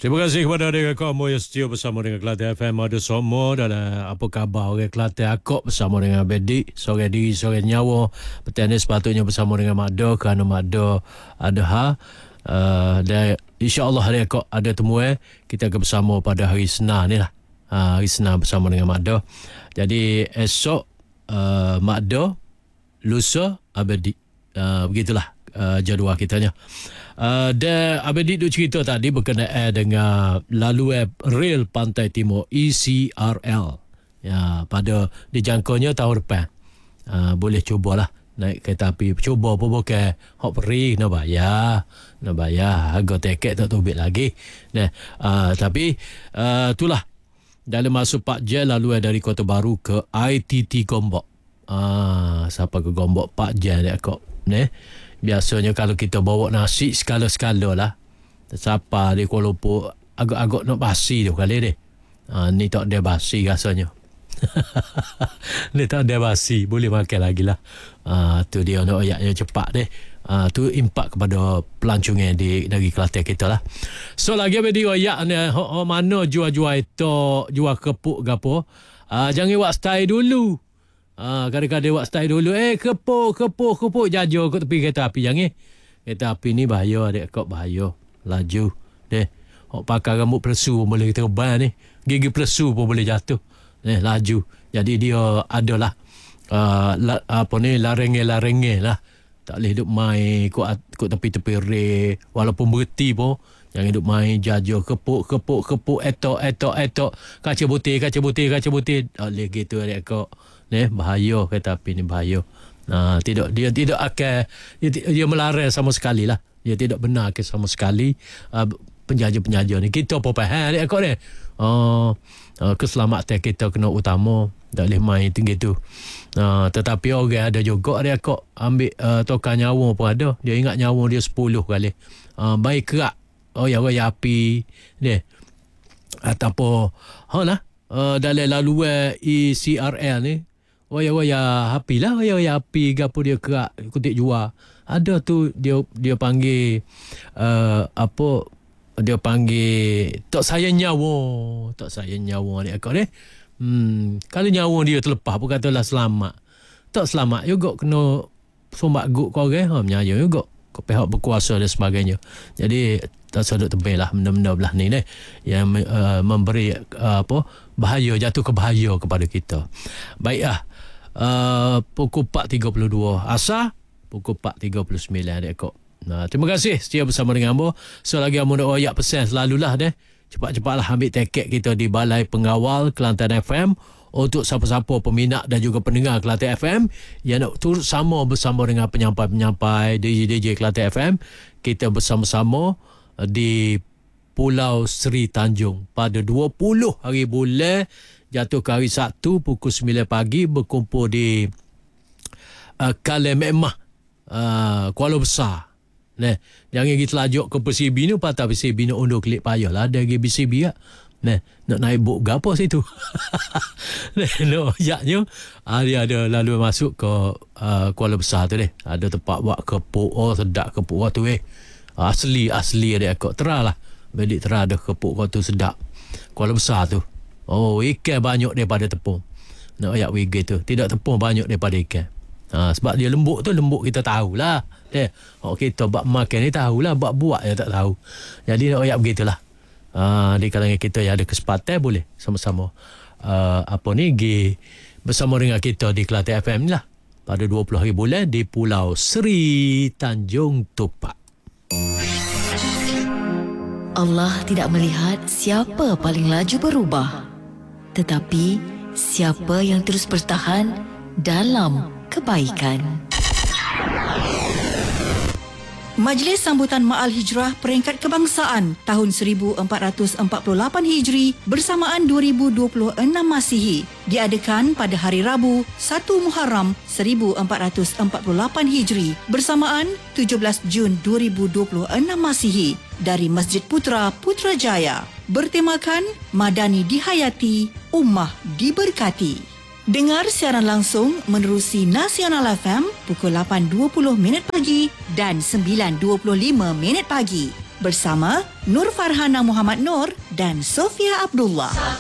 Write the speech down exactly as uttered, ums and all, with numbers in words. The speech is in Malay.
Terima kasih kepada mereka kamu yang setia bersama dengan Kelantan F M. Ada semua dalam apa khabar orang Kelantan Akok bersama dengan Bedik, sore diri, sore nyawa. Petani sepatutnya bersama dengan Mak Do kerana Mak Do ada ha. Uh, dan insya-Allah hari Akok ada temuan. Kita akan bersama pada hari Senin ni lah. Uh, hari Senin bersama dengan Mak Do. Jadi esok uh, Mak Do, lusa Bedik. Uh, begitulah uh, jadual kitanya. Uh, dan Abedi tu cerita tadi berkenaan dengan laluan rel Pantai Timur E C R L. Ya, pada dijangkaunya tahun depan. Uh, boleh cubalah naik kereta api. Cuba pun bukan hok free, nak bayar. Nak bayar. Harga tiket tak tubik lagi. Nah, uh, tapi uh, itulah dalam masa empat jam laluan dari Kota Baru ke I T T Gombak. Ah, siapa ke Gombak empat jam dia kok. Nah, biasanya kalau kita bawa nasi skala-skala lah. Siapa di Kuala Lumpur agak-agak nak basi tu kali ni. Ha, ni tak ada basi rasanya. Ni tak ada basi. Boleh makan lagi lah. Ha, tu dia nak ayatnya cepat deh. Ha, tu impak kepada pelancongan di dari Kelantan kita lah. So lagi apa dia ayat ni. Oh, mana jual-jual itu, jual kepuk ke apa. Ha, jangan buat style dulu. Ah, kadang-kadang buat style dulu. Eh, kepuk, kepuk, kepuk. Jajo kat tepi kereta api. Jangan. Kereta api ni bahaya. Adik kau bahaya. Laju. Deh. Hok pakai rambut pelesu pun boleh terbang ni. Gigi pelesu pun boleh jatuh. Eh, laju. Jadi dia adalah uh, la, apa ni, larenge-larenge lah. Tak boleh duduk main kot, kot tepi-tepi rel. Walaupun berhenti pun. Jangan duduk main jajo. Kepuk, kepuk, kepuk. Etok, etok, etok. Kaca butir, kaca butir, kaca butir. Tak boleh gitu adik kau. Ni bahaya kereta api ni bahaya. Nah, tidak dia tidak akan dia, dia melarang sama sekali lah. Dia tidak benar ke sama sekali uh, penjaja-penjaja ni. Kita apa faham dia kau ni. Uh, uh, keselamatan kita kena utama. Tak boleh main tinggi tu. Uh, tetapi orang ada juga dia kau ambil uh, tokar nyawa pun ada. Dia ingat nyawa dia sepuluh kali. Uh, baik kerak. Oh ya ya api ni. Ataupun ha lah uh, dalam laluan E C R L ni. Waya-waya api lah. Waya-waya api gapo dia kerak kutik jual. Ada tu dia dia panggil uh, apa dia panggil tak sayang nyawa. Tak sayang nyawa ni akak ni. Hmm, kalau nyawa dia terlepas pun katalah selamat. Tak selamat juga kena sombak guk kau orang. Ha, menyaya juga. Kau pihak berkuasa dan sebagainya. Jadi tak sedut tebel lah benda-benda belah ni ni yang uh, memberi uh, apa bahaya, jatuh ke bahaya kepada kita. Baiklah. Uh, pukul empat tiga puluh dua asar, pukul empat tiga puluh sembilan dek kok. Nah, terima kasih setia bersama dengan Ambo. So lagi Ambo nak royak pesan selalulah deh. Cepat-cepatlah ambil tiket kita di Balai Pengawal Kelantan F M untuk siapa-siapa peminat dan juga pendengar Kelantan F M yang nak turut sama bersama dengan penyampai-penyampai D J D J Kelantan F M. Kita bersama-sama di Pulau Seri Tanjung pada dua puluh hari bulan jatuh ke hari Sabtu pukul sembilan pagi berkumpul di uh, Kalai Mekmah uh, Kuala Besar. Nah, jangan kita lajuk ke P C B ni patah P C B nak undur klik payah lah ada lagi P C B lah. Nah, nak naik bot gapo situ. Nah, no, yaknya uh, dia ada lalu masuk ke uh, Kuala Besar tu deh. Ada tempat buat kepuk, oh sedap kepuk waktu eh. Asli asli ada akak terah lah. Bedik terah ada kepuk kau tu sedap. Kuala Besar tu. Oh, ikan banyak daripada tepung. Nak ayat wigit tu. Tidak tepung banyak daripada ikan. Ha, sebab dia lembut tu, lembut kita tahulah. Eh, oh, kita buat makan ni tahulah. Buat buat je tak tahu. Jadi nak ayat begitulah. Ha, di kalangan kita yang ada kesempatan boleh sama-sama. Uh, apa ni, pergi bersama dengan kita di Kelantan F M ni lah. Pada dua puluh hari bulan di Pulau Seri Tanjung Tupak. Allah tidak melihat siapa paling laju berubah, tetapi siapa yang terus bertahan dalam kebaikan. Majlis Sambutan Ma'al Hijrah Peringkat Kebangsaan tahun seribu empat ratus empat puluh lapan Hijri bersamaan dua ribu dua puluh enam Masihi diadakan pada hari Rabu satu Muharram seribu empat ratus empat puluh lapan Hijri bersamaan tujuh belas Jun dua ribu dua puluh enam Masihi dari Masjid Putra Putrajaya bertemakan Madani Dihayati, Ummah Diberkati. Dengar siaran langsung menerusi Nasional F M pukul lapan dua puluh minit pagi dan sembilan dua puluh lima minit pagi. bersama Nur Farhana Muhammad Nur dan Sofia Abdullah.